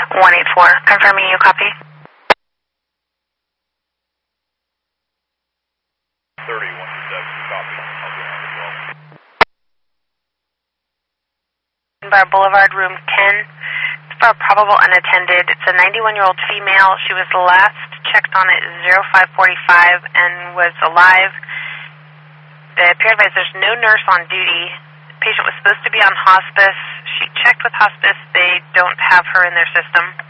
184. Confirming you copy. 30, 127, copy. I'll go ahead as well. Bar Boulevard, room 10. It's for a probable unattended. It's a 91-year-old female. She was last checked on at 0545 and was alive. The peer advised there's no nurse on duty. The patient was supposed to be on hospice. She checked with hospice. They don't have her in their system.